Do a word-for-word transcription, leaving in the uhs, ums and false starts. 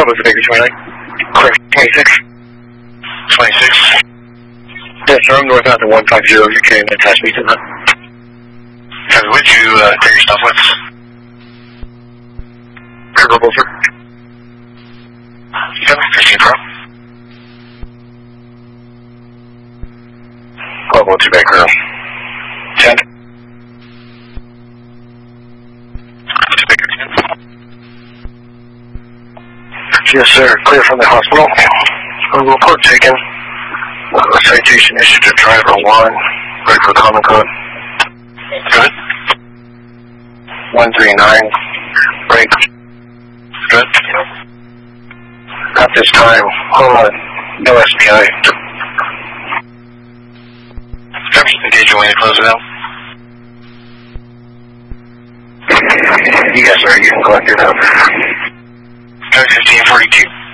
Bravo for Baker twenty-nine. Clear twenty-six. twenty-six. Yes, sir, I'm northbound to one five zero. You're carrying that attachment to that. Copy, what did you uh, clear your stop with? Clear Global, sir. Yep, fifteen Pro. Global two Baker. ten. two Baker ten. Yes, sir. Clear from the hospital. A report taken. Uh, citation issued to driver one. Ready for common code. Good. one three nine. Break. Good. At this time, hold on. No S P I. Engage when you close it out. Yes, sir. You can collect your number. fifteen forty-two.